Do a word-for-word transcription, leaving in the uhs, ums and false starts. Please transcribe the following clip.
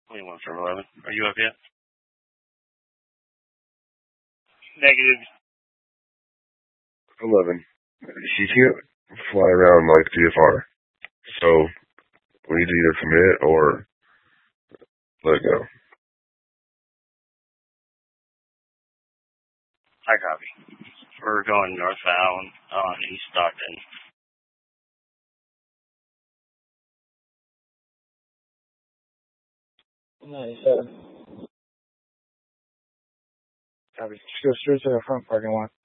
twenty-one from eleven. Are you up yet? Negative. eleven. She can't fly around like D F R. So, we need to either commit or let it go. I copy. We're going northbound on East Stockton. ninety-seven. Copy. Just go straight to the front parking lot.